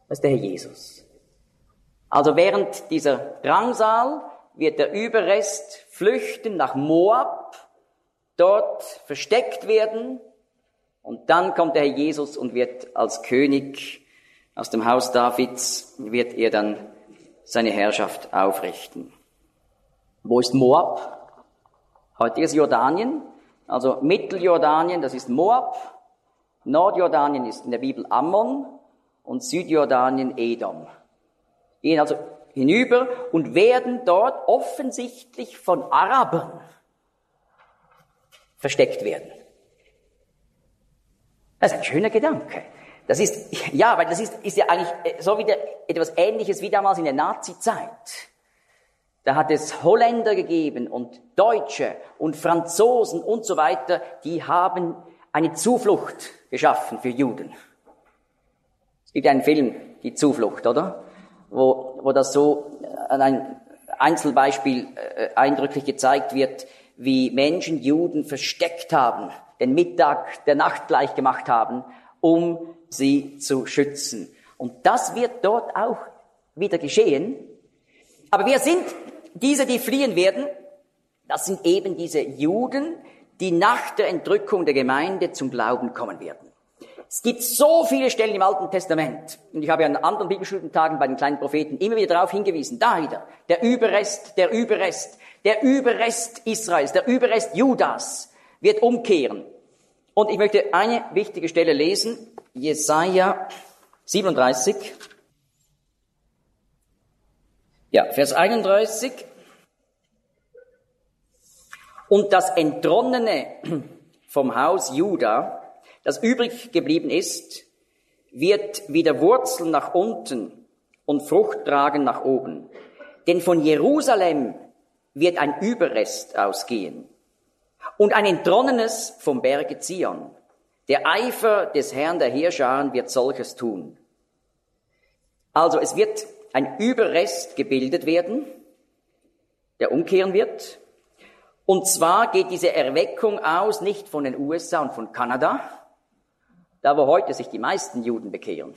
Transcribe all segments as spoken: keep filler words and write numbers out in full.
Das ist der Herr Jesus. Also während dieser Drangsal wird der Überrest flüchten nach Moab, dort versteckt werden und dann kommt der Herr Jesus und wird als König aus dem Haus Davids, wird er dann seine Herrschaft aufrichten. Wo ist Moab? Heutiges Jordanien, also Mitteljordanien, das ist Moab, Nordjordanien ist in der Bibel Ammon und Südjordanien Edom. Gehen also hinüber und werden dort offensichtlich von Arabern versteckt werden. Das ist ein schöner Gedanke. Das ist, ja, weil das ist, ist ja eigentlich so wieder etwas Ähnliches wie damals in der Nazi-Zeit. Da hat es Holländer gegeben und Deutsche und Franzosen und so weiter, die haben eine Zuflucht geschaffen für Juden. Es gibt einen Film, Die Zuflucht, oder? Wo, wo das so an einem Einzelbeispiel äh, eindrücklich gezeigt wird, wie Menschen Juden versteckt haben, den Mittag der Nacht gleich gemacht haben, um sie zu schützen. Und das wird dort auch wieder geschehen. Aber wer sind diese, die fliehen werden? Das sind eben diese Juden, die nach der Entrückung der Gemeinde zum Glauben kommen werden. Es gibt so viele Stellen im Alten Testament, und ich habe ja an anderen Bibelstudentagen bei den kleinen Propheten immer wieder darauf hingewiesen, da wieder, der Überrest, der Überrest, der Überrest Israels, der Überrest Judas wird umkehren. Und ich möchte eine wichtige Stelle lesen, Jesaja siebenunddreißig, ja, Vers einunddreißig. Und das Entronnene vom Haus Juda, das übrig geblieben ist, wird wieder Wurzeln nach unten und Frucht tragen nach oben. Denn von Jerusalem wird ein Überrest ausgehen und ein Entronnenes vom Berge Zion. Der Eifer des Herrn der Heerscharen wird solches tun. Also es wird ein Überrest gebildet werden, der umkehren wird. Und zwar geht diese Erweckung aus nicht von den U S A und von Kanada, da wo heute sich die meisten Juden bekehren.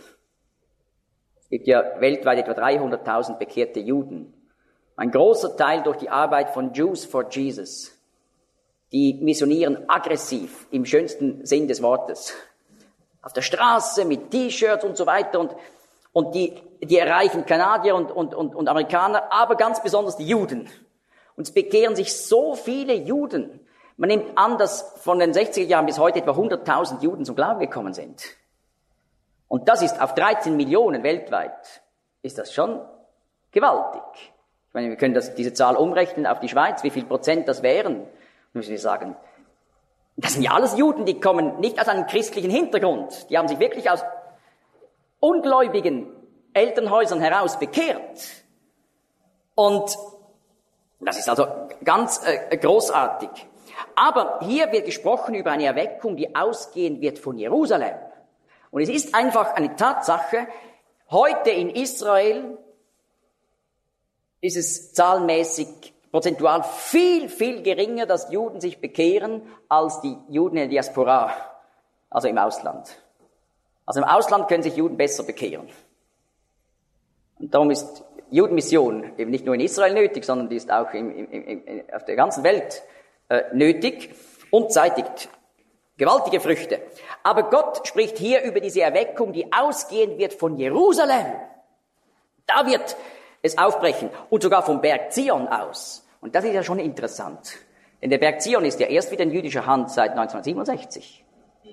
Es gibt ja weltweit etwa dreihunderttausend bekehrte Juden. Ein großer Teil durch die Arbeit von Jews for Jesus. Die missionieren aggressiv im schönsten Sinn des Wortes. Auf der Straße mit T-Shirts und so weiter und, und die, die erreichen Kanadier und, und, und, und Amerikaner, aber ganz besonders die Juden. Und es bekehren sich so viele Juden. Man nimmt an, dass von den sechziger Jahren bis heute etwa hunderttausend Juden zum Glauben gekommen sind. Und das ist auf dreizehn Millionen weltweit, ist das schon gewaltig. Ich meine, wir können das, diese Zahl umrechnen auf die Schweiz, wie viel Prozent das wären. Müssen wir sagen, das sind ja alles Juden, die kommen nicht aus einem christlichen Hintergrund. Die haben sich wirklich aus ungläubigen Elternhäusern heraus bekehrt. Und das ist also ganz äh, großartig. Aber hier wird gesprochen über eine Erweckung, die ausgehen wird von Jerusalem. Und es ist einfach eine Tatsache, heute in Israel ist es zahlenmäßig, prozentual viel, viel geringer, dass Juden sich bekehren, als die Juden in der Diaspora, also im Ausland. Also im Ausland können sich Juden besser bekehren. Und darum ist Judenmission eben nicht nur in Israel nötig, sondern die ist auch im, im, im, auf der ganzen Welt äh, nötig und zeitigt gewaltige Früchte. Aber Gott spricht hier über diese Erweckung, die ausgehen wird von Jerusalem. Da wird es aufbrechen und sogar vom Berg Zion aus. Und das ist ja schon interessant. Denn der Berg Zion ist ja erst wieder in jüdischer Hand seit neunzehnhundertsiebenundsechzig.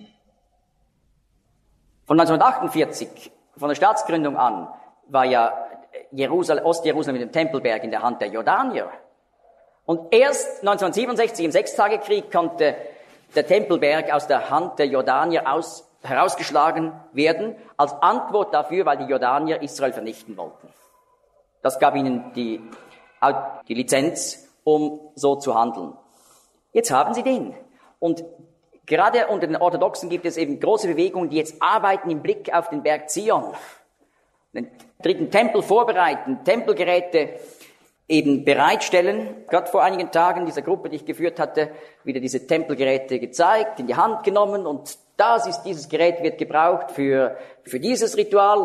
Von neunzehnhundertachtundvierzig, von der Staatsgründung an, war ja Jerusalem, Ostjerusalem mit dem Tempelberg in der Hand der Jordanier. Und erst neunzehnhundertsiebenundsechzig im Sechstagekrieg konnte der Tempelberg aus der Hand der Jordanier aus, herausgeschlagen werden, als Antwort dafür, weil die Jordanier Israel vernichten wollten. Das gab ihnen die, die Lizenz, um so zu handeln. Jetzt haben sie den. Und gerade unter den Orthodoxen gibt es eben große Bewegungen, die jetzt arbeiten im Blick auf den Berg Zion. Den dritten Tempel vorbereiten, Tempelgeräte eben bereitstellen. Gerade vor einigen Tagen dieser Gruppe, die ich geführt hatte, wieder diese Tempelgeräte gezeigt, in die Hand genommen und das ist, dieses Gerät wird gebraucht für, für dieses Ritual.